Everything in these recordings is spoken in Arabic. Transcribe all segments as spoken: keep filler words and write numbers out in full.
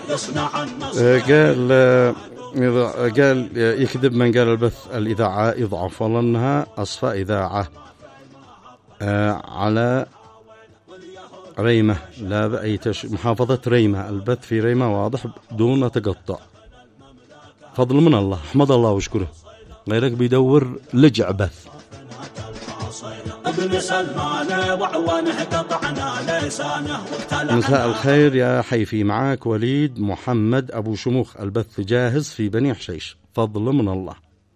قال قال يكذب من قال البث الإذاعة يضعف، والله أنها أصفى إذاعة على ريمة، لا بأي تش... محافظة ريمة، البث في ريمة واضح دون تقطع، فضل من الله، احمد الله واشكره، غيرك بيدور لجع بث. مساء الخير يا حيفي، معاك وليد محمد أبو شموخ، البث جاهز في بني حشيش، فضل من الله.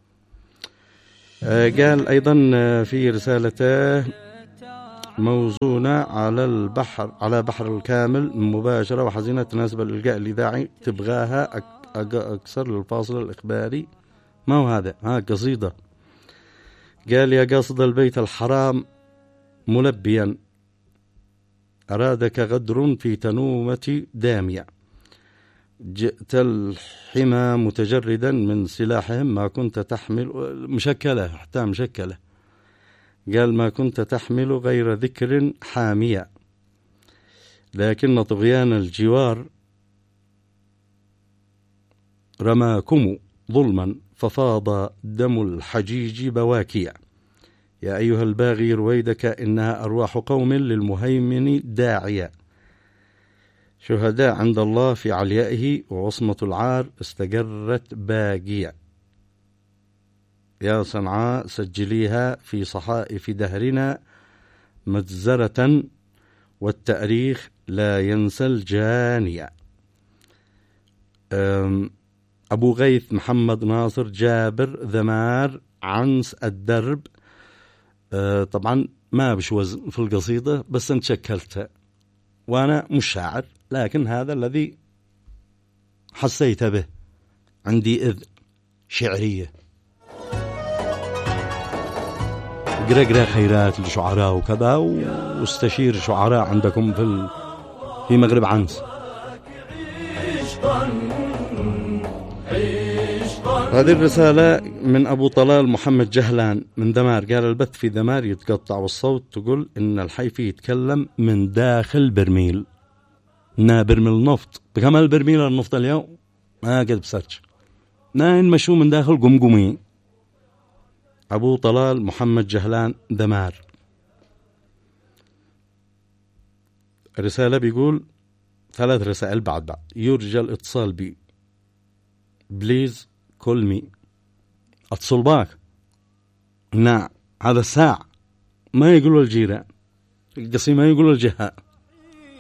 قال أيضا في رسالته موزونة على البحر، على بحر الكامل مباشرة وحزينة تناسب الإلقاء الإذاعي، تبغاها أكثر للفاصل الإخباري. ما هو هذا؟ ها قصيدة. قال يا قاصد البيت الحرام ملبيا، أرادك غدر في تنومة دامية، جئت الحمى متجردا من سلاحهم، ما كنت تحمل، مشكلة حتى مشكلة، قال ما كنت تحمل غير ذكر حامية، لكن طغيان الجوار رماكم ظلما ففاض دم الحجيج بواكيا، يا أيها الباغي رويدك إنها أرواح قوم للمهيمن داعية، شهداء عند الله في عليائه، وعصمة العار استقرت باقية، يا صنعاء سجليها في صحائف دهرنا مجزرة، والتاريخ لا ينسى الجانية. أبو غيث محمد ناصر جابر ذمار عنس الدرب. أه طبعا ما بش وزن في القصيدة، بس انت شكلتها وانا مش شاعر، لكن هذا الذي حسيت به، عندي إذن شعرية. اقرأ اقرأ خيرات لشعراء وكذا، واستشير شعراء عندكم في ال... في مغرب عنس. هذه الرسالة من أبو طلال محمد جهلان من دمار، قال البث في دمار يتقطع، والصوت تقول إن الحيفي يتكلم من داخل برميل، نا برميل نفط، بكمل برميل النفط اليوم ما قد بسرش، نا مشو من داخل قمقمي. أبو طلال محمد جهلان دمار. الرسالة بيقول ثلاث رسائل بعد بعض، يرجى الاتصال بي، بليز كول مي، اتصل باك، نعم هذا الساعة، ما يقولوا الجيران، القصي ما يقولوا الجهة.